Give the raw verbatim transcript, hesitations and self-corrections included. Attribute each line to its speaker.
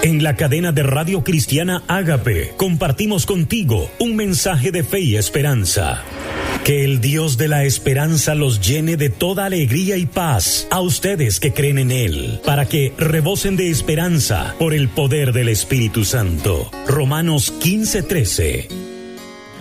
Speaker 1: En la cadena de Radio Cristiana Ágape compartimos contigo un mensaje de fe y esperanza. Que el Dios de la esperanza los llene de toda alegría y paz a ustedes que creen en Él, para que rebosen de esperanza por el poder del Espíritu Santo. Romanos quince trece.